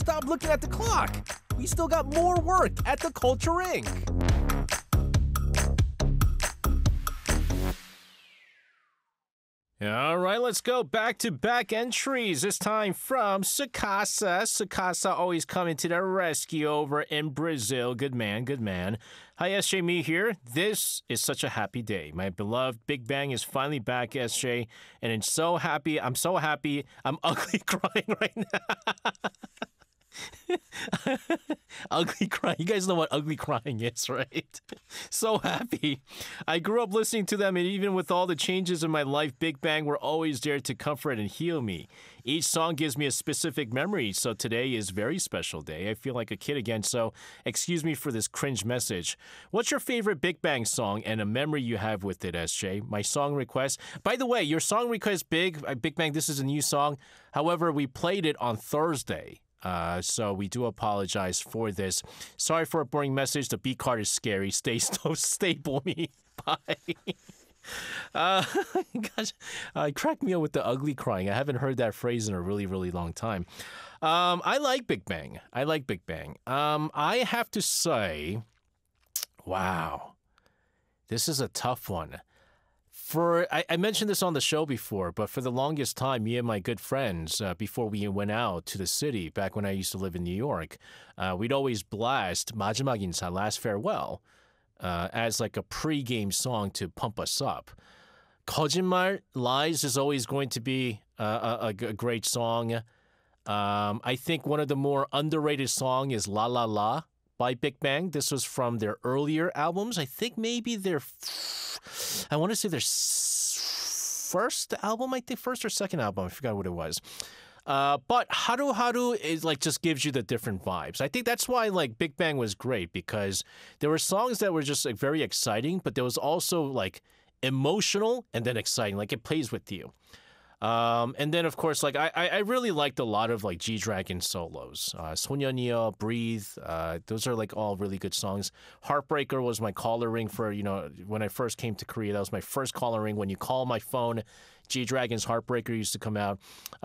Stop looking at the clock. We still got more work at the Culture Inc. All right, let's go back-to-back entries. This time from Sakasa. Sakasa always coming to the rescue over in Brazil. Good man, good man. Hi, SJ, me here. This is such a happy day. My beloved Big Bang is finally back, SJ, and I'm so happy. I'm ugly crying right now. Ugly crying. You guys know what ugly crying is, right? So happy. I grew up listening to them, and even with all the changes in my life, Big Bang were always there to comfort and heal me. Each song gives me a specific memory, so today is a very special day. I feel like a kid again, so excuse me for this cringe message. What's your favorite Big Bang song and a memory you have with it, SJ? My song request. By the way, your song request, Big Bang, this is a new song. However, we played it on Thursday. So we do apologize for this. Sorry for a boring message. The B card is scary. Stay stable, me. Bye. Gosh, crack me up with the ugly crying. I haven't heard that phrase in a really, really long time. I like Big Bang. I have to say, wow, this is a tough one. I mentioned this on the show before, but for the longest time, me and my good friends, before we went out to the city, back when I used to live in New York, we'd always blast 마지막 인사, Last Farewell, as like a pre-game song to pump us up. 거짓말, Lies is always going to be a great song. I think one of the more underrated songs is La La La by Big Bang. This was from their earlier albums. I think maybe I want to say their first album, first or second album. I forgot what it was. But Haru Haru is like just gives you the different vibes. I think that's why like Big Bang was great, because there were songs that were just like very exciting, but there was also like emotional and then exciting. Like it plays with you. And then, of course, like I really liked a lot of like G-Dragon solos. 소년이여, Breathe. Those are like all really good songs. Heartbreaker was my caller ring for, when I first came to Korea. That was my first caller ring. When you call my phone, G-Dragon's Heartbreaker used to come out.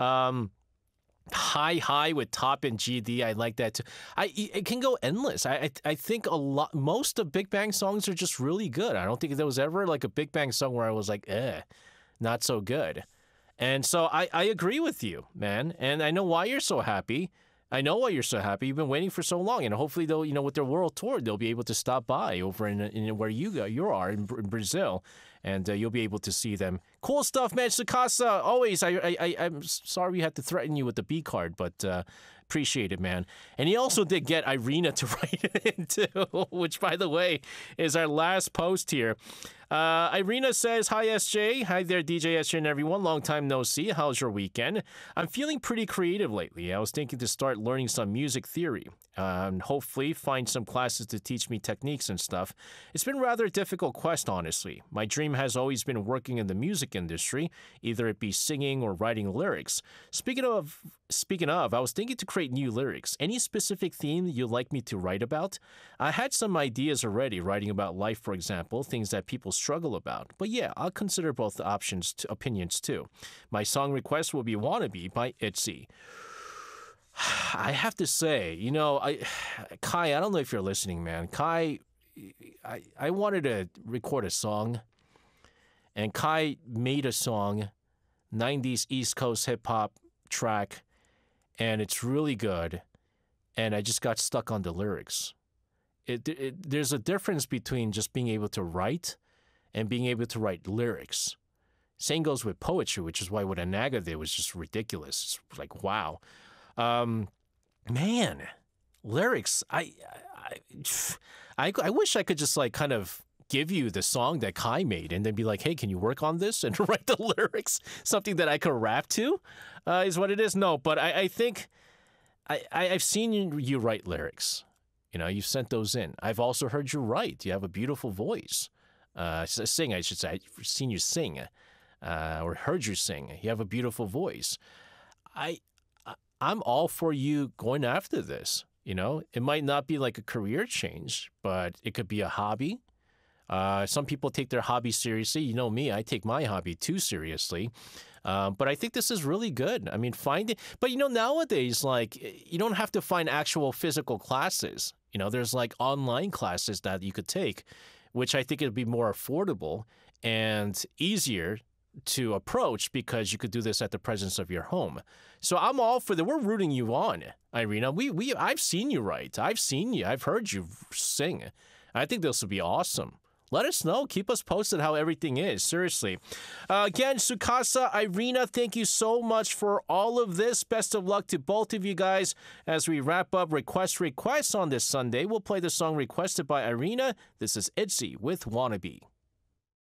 High with Top and GD. I like that too. It can go endless. I think most of Big Bang songs are just really good. I don't think there was ever like a Big Bang song where I was like, not so good. And so I agree with you, man. And I know why you're so happy. You've been waiting for so long. And hopefully, they'll, with their world tour, they'll be able to stop by over in where you are in Brazil. And you'll be able to see them. Cool stuff, man. Sakasa, always. I'm sorry we had to threaten you with the B card, but appreciate it, man. And he also did get Irina to write it in, too, which, by the way, is our last post here. Irina says, hi, SJ. Hi there, DJ SJ and everyone. Long time no see. How's your weekend? I'm feeling pretty creative lately. I was thinking to start learning some music theory. And hopefully find some classes to teach me techniques and stuff. It's been rather a difficult quest, honestly. My dream has always been working in the music industry, either it be singing or writing lyrics. Speaking of, I was thinking to create new lyrics. Any specific theme you'd like me to write about? I had some ideas already, writing about life, for example, things that people struggle about. But yeah, I'll consider both opinions too. My song request will be Wannabe by ITZY. I have to say, Kai, I don't know if you're listening, man. Kai, I wanted to record a song, and Kai made a song, 90s East Coast hip-hop track, and it's really good, and I just got stuck on the lyrics. There's a difference between just being able to write and being able to write lyrics. Same goes with poetry, which is why what Anaga did was just ridiculous. It's like, wow. Man, lyrics. I wish I could just like kind of give you the song that Kai made and then be like, hey, can you work on this and write the lyrics? Something that I could rap to, is what it is. No, but I think I've seen you write lyrics. You've sent those in. I've also heard you write. You have a beautiful voice. Sing, I should say. I've seen you sing, or heard you sing. You have a beautiful voice. I'm all for you going after this. It might not be like a career change, but it could be a hobby. Some people take their hobby seriously. You know me, I take my hobby too seriously. But I think this is really good. I mean, find it. But nowadays, like, you don't have to find actual physical classes. There's like online classes that you could take, which I think it'd be more affordable and easier to approach because you could do this at the presence of your home. So I'm all for that. We're rooting you on, Irina. I've seen you write. I've seen you. I've heard you sing. I think this would be awesome. Let us know. Keep us posted how everything is. Seriously. Again, Tsukasa, Irina, thank you so much for all of this. Best of luck to both of you guys as we wrap up requests on this Sunday. We'll play the song requested by Irina. This is ITZY with Wannabe.